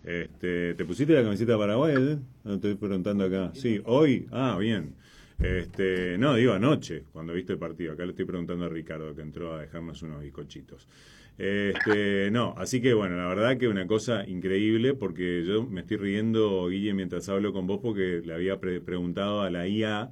¿Te pusiste la camiseta de Paraguay? No, estoy preguntando acá. Sí, hoy. Ah, bien. No, digo anoche, cuando viste el partido. Acá le estoy preguntando a Ricardo, que entró a dejarnos unos bizcochitos. No, así que bueno, la verdad que una cosa increíble, porque yo me estoy riendo, Guille, mientras hablo con vos, porque le había preguntado a la IA.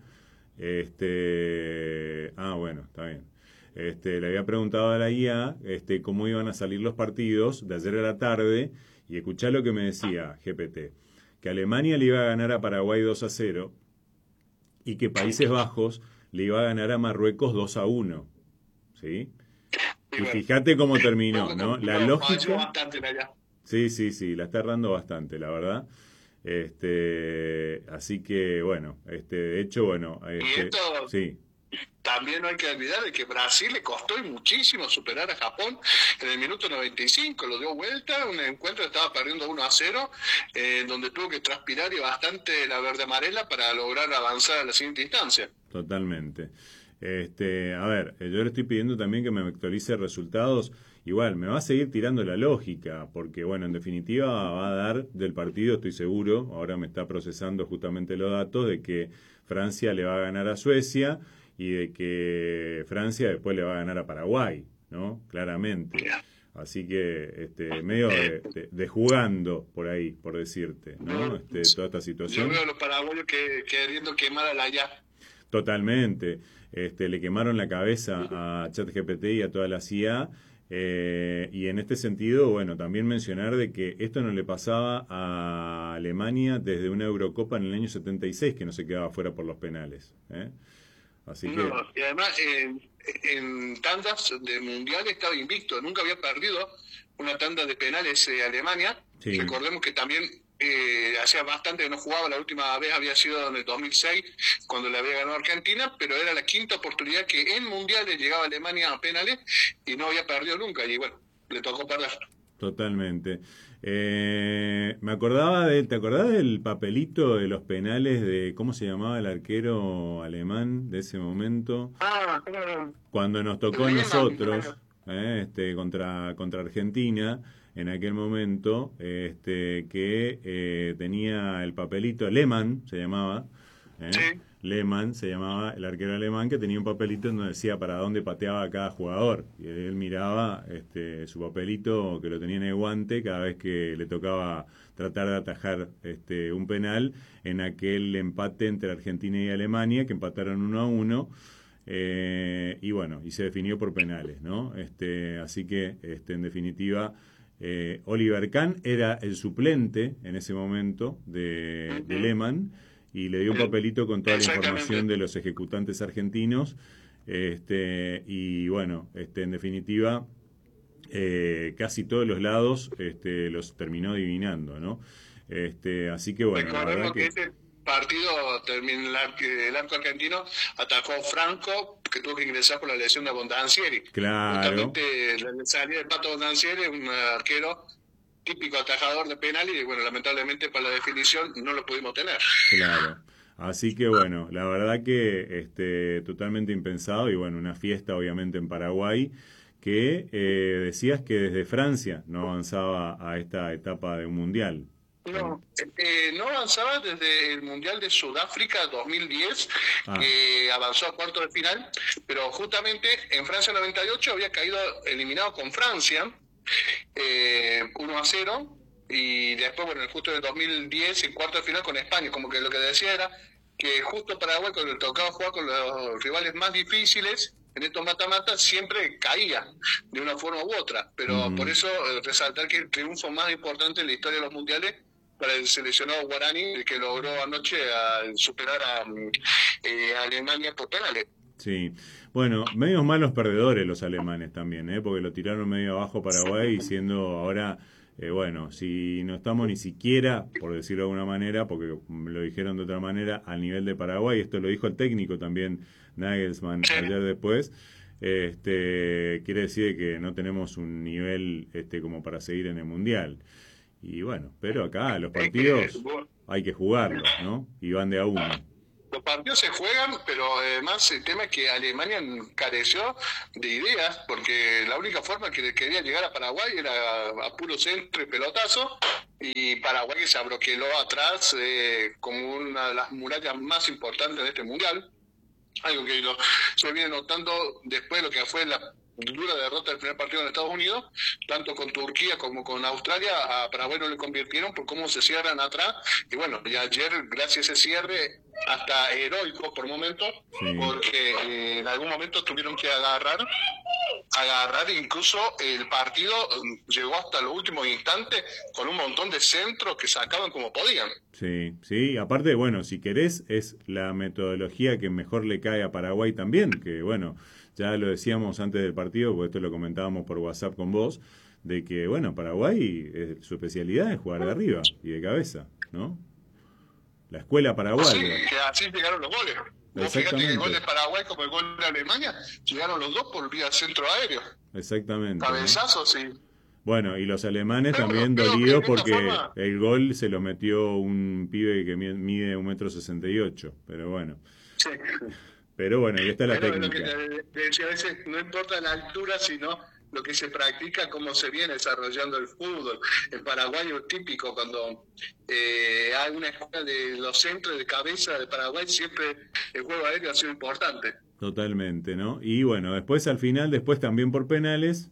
Bueno, está bien. Le había preguntado a la IA cómo iban a salir los partidos de ayer a la tarde, y escuchá lo que me decía GPT, que Alemania le iba a ganar a Paraguay 2-0 y que Países Bajos le iba a ganar a Marruecos 2-1, ¿sí? Y Y bueno, fíjate cómo terminó, ¿no? La falló lógica, bastante en allá. sí, sí, sí, la está errando bastante, la verdad. Así que, bueno, de hecho, bueno, Y esto sí, también no hay que olvidar de que Brasil le costó muchísimo superar a Japón en el minuto 95, lo dio vuelta, un encuentro que estaba perdiendo 1-0, donde tuvo que transpirar y bastante la verde amarela para lograr avanzar a la siguiente instancia. totalmente. A ver, yo le estoy pidiendo también que me actualice resultados. Igual, me va a seguir tirando la lógica, porque bueno, en definitiva va a dar del partido, estoy seguro, ahora me está procesando justamente los datos de que Francia le va a ganar a Suecia y de que Francia después le va a ganar a Paraguay, ¿no? Claramente. Así que medio de jugando por ahí, por decirte, ¿no? Toda esta Yo veo situación. a los paraguayos queriendo quemar a la ya. Totalmente. Le quemaron la cabeza a ChatGPT y a toda la CIA. Y en este sentido, bueno, también mencionar de que esto no le pasaba a Alemania desde una Eurocopa en el año 76, que no se quedaba fuera por los penales. Así No, que, y además en tandas de mundial estaba invicto, nunca había perdido una tanda de penales Alemania. sí, Recordemos que también hacía bastante que no jugaba, la última vez había sido en el 2006 cuando le había ganado Argentina, pero era la quinta oportunidad que en mundiales llegaba Alemania a penales y no había perdido nunca, y bueno, le tocó perder. totalmente. Me acordaba ¿te acordás del papelito de los penales de cómo se llamaba el arquero alemán de ese momento? Ah, Cuando nos tocó a Lehmann. nosotros, contra Argentina, en aquel momento, que tenía el papelito, Lehmann se llamaba, ¿eh? Sí, Lehmann se llamaba el arquero alemán, que tenía un papelito donde decía para dónde pateaba cada jugador. Y él miraba su papelito, que lo tenía en el guante, cada vez que le tocaba tratar de atajar un penal en aquel empate entre Argentina y Alemania, que empataron 1-1. Y bueno, y se definió por penales, ¿no? Así que, en definitiva, Oliver Kahn era el suplente en ese momento de ujú, Lehmann, y le dio un papelito con toda la información exactamente. de los ejecutantes argentinos. Y bueno, en definitiva, casi todos los lados los terminó adivinando, ¿no? Así que bueno, la verdad Recordemos que que, ese partido terminó el arco argentino, atacó Franco, que tuvo que ingresar por la lesión de Bondancieri. claro, Justamente la salida del Pato Bondancieri, un arquero típico atajador de penal, y bueno, lamentablemente para la definición no lo pudimos tener. claro. Así que bueno, la verdad que totalmente impensado, y bueno, una fiesta obviamente en Paraguay, que decías que desde Francia no avanzaba a esta etapa de un mundial. No, no avanzaba desde el Mundial de Sudáfrica 2010, Ah, que avanzó a cuartos de final, pero justamente en Francia 98 había caído eliminado con Francia 1-0, y después, bueno, justo en el 2010 en cuartos de final con España, como que lo que decía era que justo Paraguay, cuando le tocaba jugar con los rivales más difíciles, en estos mata-matas siempre caía de una forma u otra, pero por ujú. eso resaltar que el triunfo más importante en la historia de los mundiales para el seleccionado guaraní, el que logró anoche al superar a Alemania por penales. Sí, bueno, medios malos perdedores los alemanes también, ¿eh? Porque lo tiraron medio abajo Paraguay, y siendo ahora, bueno, si no estamos ni siquiera, por decirlo de alguna manera, porque lo dijeron de otra manera, al nivel de Paraguay. Esto lo dijo el técnico también, Nagelsmann, Sí, ayer después. Quiere decir que no tenemos un nivel como para seguir en el Mundial. Y bueno, pero acá los es que partidos hay que jugarlos, ¿no? Y van de a uno. Los partidos se juegan, pero además el tema es que Alemania careció de ideas, porque la única forma que quería llegar a Paraguay era a puro centro y pelotazo, y Paraguay que se abroqueló atrás como una de las murallas más importantes de este mundial, algo que se viene notando después de lo que fue la dura derrota del primer partido en Estados Unidos, tanto con Turquía como con Australia. A Paraguay no le convirtieron por cómo se cierran atrás, y bueno, y ayer gracias a ese cierre hasta heroico por momentos, sí, porque en algún momento tuvieron que agarrar, incluso el partido llegó hasta los últimos instantes con un montón de centros que sacaban como podían. Sí, sí, aparte, bueno, si querés, es la metodología que mejor le cae a Paraguay también, que bueno, ya lo decíamos antes del partido, porque esto lo comentábamos por WhatsApp con vos, de que, bueno, Paraguay, su especialidad es jugar de arriba y de cabeza, ¿no? La escuela paraguaya. Sí, que así llegaron los goles. Vos fíjate que el gol de Paraguay como el gol de Alemania, llegaron los dos por vía centro aéreo. Exactamente. Cabezazos, sí. Bueno, y los alemanes también dolidos porque el gol se lo metió un pibe que mide 1,68 m, pero bueno. Sí. Pero bueno, ahí está la técnica. Lo que te decía, a veces no importa la altura, sino lo que se practica, cómo se viene desarrollando el fútbol. En Paraguay es típico, cuando hay una escuela de los centros de cabeza de Paraguay, siempre el juego aéreo ha sido importante. Totalmente, ¿no? Y bueno, después al final, después también por penales,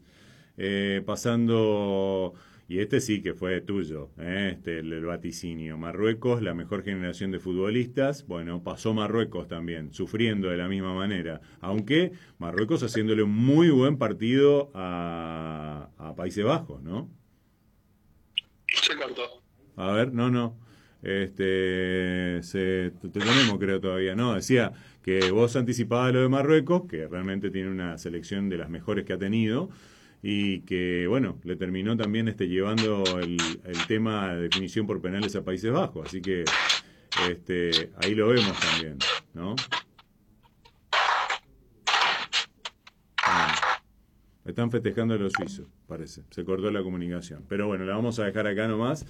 pasando, y este sí que fue tuyo, el vaticinio. Marruecos, la mejor generación de futbolistas, bueno, pasó Marruecos también, sufriendo de la misma manera, aunque Marruecos haciéndole un muy buen partido a Países Bajos, ¿no? Se cortó. A ver, no. Te tenemos, creo, todavía, ¿no? Decía que vos anticipabas lo de Marruecos, que realmente tiene una selección de las mejores que ha tenido, y que, bueno, le terminó también llevando el tema de definición por penales a Países Bajos. Así que ahí lo vemos también, ¿no? Están festejando a los suizos, parece. Se cortó la comunicación. Pero bueno, la vamos a dejar acá nomás.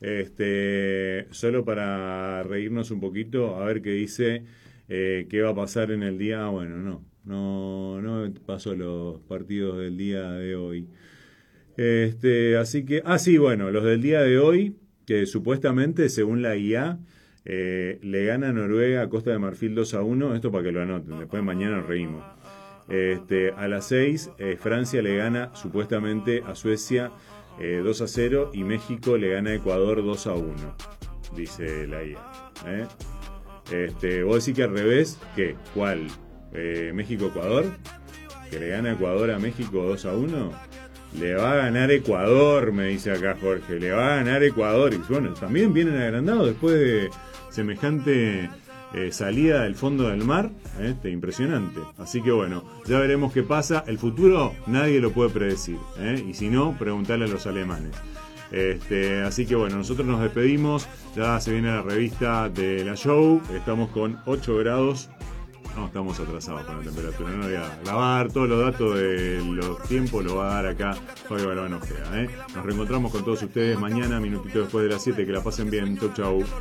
Solo para reírnos un poquito, a ver qué dice, qué va a pasar en el día. Bueno, no paso los partidos del día de hoy. Así que, sí, bueno, los del día de hoy, que supuestamente, según la IA, le gana Noruega a Costa de Marfil 2-1. Esto para que lo anoten, después mañana nos reímos. A las 6, Francia le gana supuestamente a Suecia 2-0, y México le gana a Ecuador 2-1, dice la IA. Vos decís que al revés, ¿qué? ¿Cuál? ¿México-Ecuador? ¿Que le gana Ecuador a México 2-1? Le va a ganar Ecuador, me dice acá Jorge, le va a ganar Ecuador. Y bueno, también vienen agrandados después de semejante salida del fondo del mar, impresionante. Así que bueno, ya veremos qué pasa. El futuro nadie lo puede predecir, y si no, preguntarle a los alemanes. Así que bueno, nosotros nos despedimos. Ya se viene la revista de la show. Estamos con 8 grados. No, estamos atrasados con la temperatura. No voy a grabar todos los datos de los tiempos, lo va a dar acá Fabio Balbán Ojeda. Nos reencontramos con todos ustedes mañana, minutito después de las 7. Que la pasen bien. Chau.